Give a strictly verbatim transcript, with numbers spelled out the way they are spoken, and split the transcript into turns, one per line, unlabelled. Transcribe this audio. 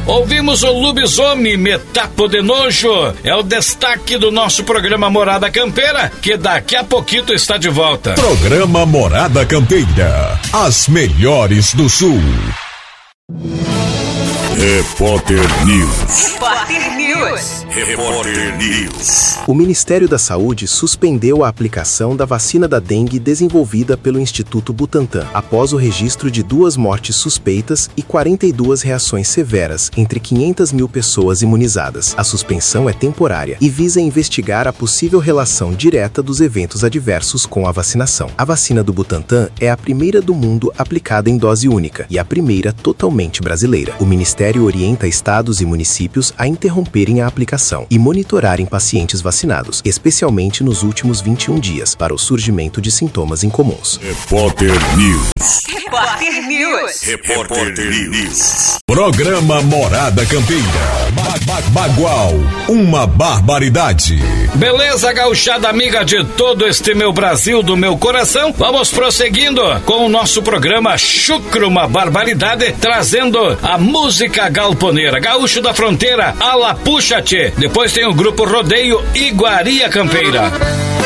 Ouvimos o Lobisomem, Metapo de Nojo. É o destaque do nosso programa Morada Campeira, que daqui a pouquinho está de volta.
Programa Morada Campeira. As melhores do Sul. Repórter News.
Repórter News.
Repórter News.
O Ministério da Saúde suspendeu a aplicação da vacina da dengue desenvolvida pelo Instituto Butantan, após o registro de duas mortes suspeitas e quarenta e duas reações severas entre quinhentas mil pessoas imunizadas. A suspensão é temporária e visa investigar a possível relação direta dos eventos adversos com a vacinação. A vacina do Butantan é a primeira do mundo aplicada em dose única e a primeira totalmente brasileira. O Ministério orienta estados e municípios a interromperem a aplicação e monitorarem pacientes vacinados, especialmente nos últimos vinte e um dias, para o surgimento de sintomas incomuns.
Repórter News.
Repórter News.
Repórter News. Programa Morada Campeira. Ba- ba- Bagual, uma barbaridade.
Beleza, gauchada amiga de todo este meu Brasil, do meu coração. Vamos prosseguindo com o nosso programa Chucro, uma barbaridade, trazendo a música galponeira, Gaúcho da Fronteira, Ala Puxa-te. Depois tem o grupo Rodeio Iguaria Campeira.